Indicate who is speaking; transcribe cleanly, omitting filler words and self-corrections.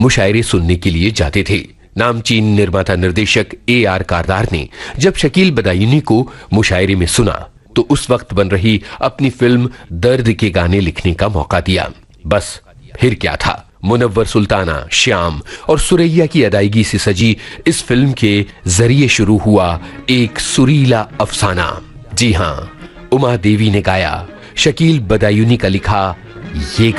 Speaker 1: मुशायरे सुनने के लिए जाते थे। नामचीन निर्माता निर्देशक AR कारदार ने जब शकील बदायूनी को मुशायरे में सुना तो उस वक्त बन रही अपनी फिल्म दर्द के गाने लिखने का मौका दिया। बस फिर क्या था, मुनव्वर सुल्ताना, श्याम और सुरैया की अदायगी से सजी इस फिल्म के जरिए शुरू हुआ एक सुरीला अफसाना। जी हां, उमा देवी ने गाया, शकील बदायूनी का लिखा ये